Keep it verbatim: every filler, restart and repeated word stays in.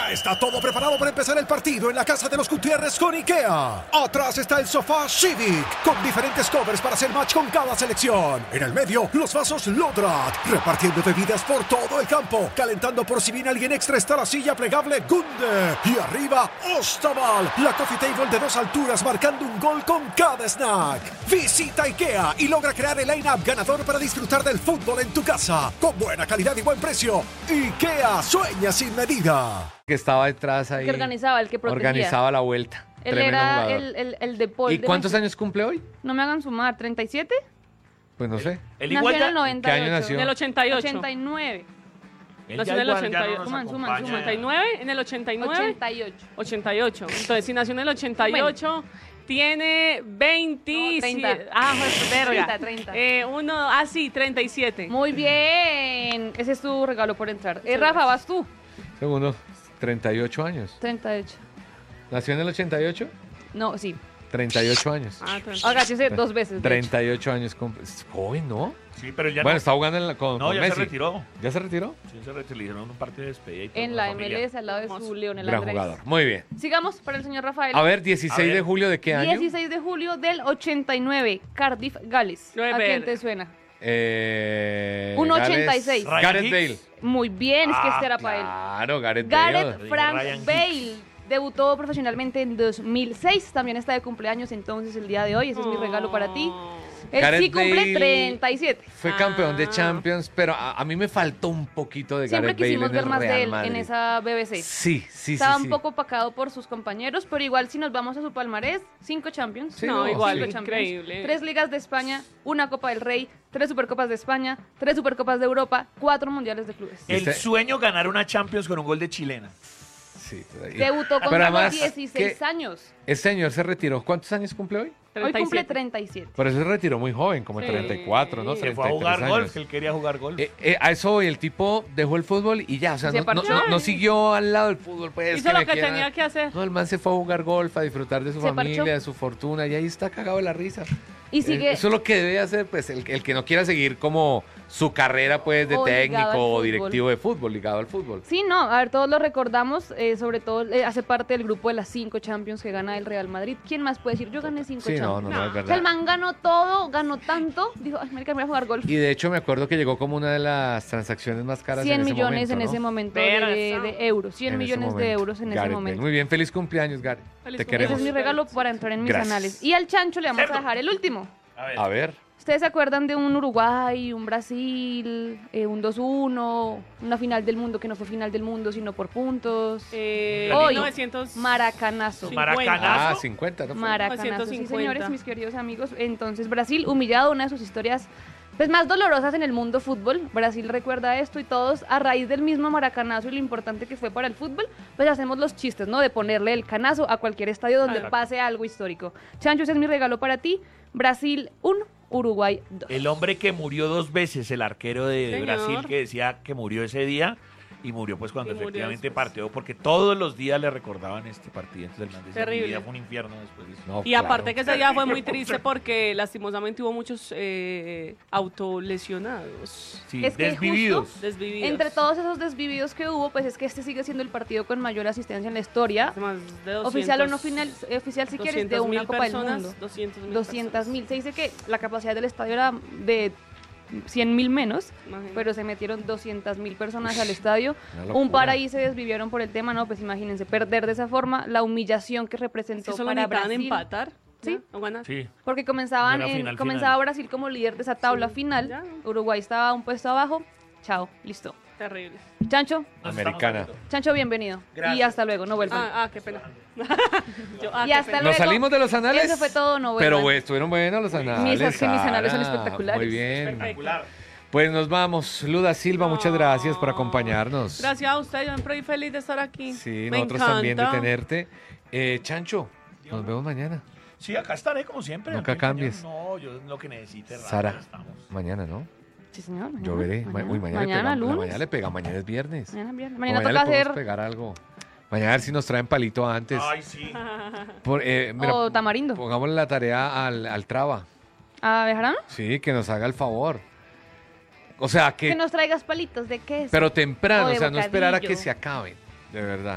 Ya está todo preparado para empezar el partido en la casa de los Gutiérrez con IKEA. Atrás está el sofá Civic, con diferentes covers para hacer match con cada selección. En el medio, los vasos Lodrat, repartiendo bebidas por todo el campo. Calentando por si viene alguien extra está la silla plegable Gunde. Y arriba, Ostaval, la coffee table de dos alturas marcando un gol con cada snack. Visita IKEA y logra crear el line-up ganador para disfrutar del fútbol en tu casa. Con buena calidad y buen precio. IKEA, sueña sin medida. Que estaba detrás ahí. Que organizaba, el que protegía. Organizaba la vuelta. Él Tremendo era jugador. el, el, el de Paul. ¿Y de cuántos México. años cumple hoy? No me hagan sumar, ¿treinta y siete? Pues no sé. El Nació igual en ya, el noventa y ocho. ¿Qué año nació? En el ochenta y ocho. ochenta y nueve. él Nació ya en el igual ya ochenta y ocho. no nos Suman, suman, acompaña. suman. ochenta y nueve, en el ochenta y nueve. ochenta y ocho. ochenta y ocho. Entonces, si nació en el ochenta y ocho, tiene veinte. No, treinta. Ah, pues, verga. treinta, treinta. Eh, uno, ah, sí, treinta y siete. Muy bien. Ese es tu regalo por entrar. Eh, Rafa, vas tú. Segundo, treinta y ocho años. treinta y ocho. ¿Nació en el ochenta y ocho? No, sí. treinta y ocho años. Ah, treinta. Hágase dos veces. de hecho. treinta y ocho años. cumple- es joven, ¿no? Sí, pero él ya Bueno, no, está jugando en la- con, no, con ya Messi. se retiró. ¿Ya se retiró? Sí, se retiró. Le hicieron un partido de despedida y todo, En con la familia. M L S al lado de su Hermoso. Leonel Gran Andrés. jugador. Muy bien. Sigamos para el señor Rafael. A ver, dieciséis A ver. de julio, ¿de qué año? dieciséis de julio del ochenta y nueve, Cardiff, Gales. Nueve. ¿A quién te suena? Eh, Un Gales- ochenta y seis. Ryan Gareth Bale. Hicks. Muy bien, es que Ah, este era para él. Claro, Gareth Bale. Gareth Frank Ryan Hicks. Bale debutó profesionalmente en dos mil seis. También está de cumpleaños entonces el día de hoy. Ese es mi regalo para ti. Él Gareth sí cumple Bale treinta y siete. Fue campeón de Ah. Champions, pero a, a mí me faltó un poquito de Siempre Gareth Bale quisimos en ver el más Real de él Madrid. en esa B B C. Sí, sí, sí. Estaba sí. un poco opacado por sus compañeros, pero igual si nos vamos a su palmarés, cinco Champions. Sí, No, no, igual, sí. Cinco Champions, increíble. tres Ligas de España, una Copa del Rey, tres Supercopas de España, tres Supercopas de Europa, cuatro Mundiales de Clubes. El Este- sueño ganar una Champions con un gol de chilena. Sí, por ahí. Debutó con Pero solo además, dieciséis ¿qué? años. Este señor se retiró. ¿Cuántos años cumple hoy? Hoy cumple treinta y siete. treinta y siete. Por eso se retiró muy joven, como Sí. treinta y cuatro, ¿no? Se Se treinta fue y a tres jugar años. golf, que él quería jugar golf. Eh, eh, a eso voy, el tipo dejó el fútbol y ya, o sea, Se no, no, parchó. no- no siguió al lado del fútbol, pues. Hizo lo me que quiera- tenía que hacer. No, el man se fue a jugar golf, a disfrutar de su Se familia, parchó. de su fortuna, y ahí está cagado de la risa. Y sigue Eh, Eso es lo que debe hacer, pues, el, el que no quiera seguir como su carrera, pues, de O ligado técnico al o fútbol. directivo de fútbol, ligado al fútbol. Sí, no, a ver, todos lo recordamos, eh, sobre todo eh, hace parte del grupo de las cinco Champions que gana el Real Madrid. ¿Quién más puede decir? Yo gané cinco Sí, no, Champions. no, no, es O sea, verdad. el man ganó todo, ganó tanto, dijo, ay, marica, me voy a jugar golf. Y de hecho me acuerdo que llegó como una de las transacciones más caras cien en ese millones momento, en ¿no? ese momento Verga. de, de euros, cien En ese millones de momento. euros en ese Gareth Bale. momento. Muy bien, feliz cumpleaños, Gary. Feliz Te cumpleaños. queremos. Ese es mi regalo para entrar en mis Gracias. anales. Y al Chancho le vamos a Cerdo. dejar el último. A ver. A ver. ¿Ustedes se acuerdan de un Uruguay, un Brasil, eh, un dos uno, una final del mundo que no fue final del mundo sino por puntos? Eh, Hoy, mil novecientos Maracanazo. Sí. Maracanazo. Ah, cincuenta, ¿no? fue? Maracanazo, sí, novecientos cincuenta. señores, mis queridos amigos. Entonces, Brasil, humillado, una de sus historias pues, más dolorosas en el mundo fútbol. Brasil recuerda esto y todos, a raíz del mismo maracanazo y lo importante que fue para el fútbol, pues hacemos los chistes, ¿no? De ponerle el canazo a cualquier estadio donde Claro. pase algo histórico. Chancho, ese es mi regalo para ti. Brasil uno, Uruguay dos. El hombre que murió dos veces, el arquero de, de Señor. Brasil, que decía que murió ese día y murió pues cuando Y murió efectivamente después. partió, porque todos los días le recaban este partido. Entonces el man decía, Terrible. "Mi vida fue un infierno después de eso". No, Y claro. aparte que ese día fue muy triste porque lastimosamente hubo muchos eh, autolesionados, Sí, Es que desvividos. justo- desvividos. Entre todos esos desvividos que hubo, pues es que este sigue siendo el partido con mayor asistencia en la historia. Hace más de doscientos, Oficial o no final, eh, oficial si quieres, de doscientas una mil Copa del personas, Mundo. doscientas mil doscientas mil. Se dice que la capacidad del estadio era de cien mil menos, Imagínate. pero se metieron doscientas mil personas al estadio. Una Un locura. par ahí se desvivieron por el tema, ¿no? Pues imagínense, perder de esa forma, la humillación que Es representó que solo para necesitaban Brasil. empatar. Sí. ¿ya? O ganar. Sí. Porque comenzaban No era en- final, comenzaba final. Brasil como líder de esa tabla Sí, final. ya. Uruguay estaba un puesto abajo. Chao, listo. Terrible. Chancho, Nos Americana. estamos saliendo. Chancho, bienvenido. Gracias. Y hasta luego, no vuelvan. Ah, ah, qué pena. Yo, ah, Y qué hasta pena. luego. Nos salimos de los anales. Eso fue todo, no Pero vuelvan. güey, estuvieron buenos los anales. Mis- es que mis anales son Sara. espectaculares. Muy bien. Perfecto. Pues nos vamos. Luda Silva, muchas No. gracias por acompañarnos. Gracias a usted, yo estoy feliz de estar aquí. Sí, Me nosotros encanta. también de tenerte. Eh, Chancho, nos vemos mañana. Sí, acá estaré como siempre. Nunca Aunque cambies. mañana- No, yo lo que necesite. radio, Sara, estamos. mañana, ¿no? Sí, señor. mañana, Yo veré. Ma- Mañana, Uy, mañana, mañana le pega, lunes. mañana le pega. Mañana es viernes. Mañana, viernes. O Mañana le toca podemos hacer pegar algo. Mañana a ver si nos traen palito antes. Ay, sí. Por, eh, mira, o tamarindo. pongámosle la tarea al, al Traba. ¿A Bejarano? Sí, que nos haga el favor. O sea, que... Que nos traigas palitos de queso. Pero temprano, o o de sea, no esperar a que bocadillo. se acaben. De verdad.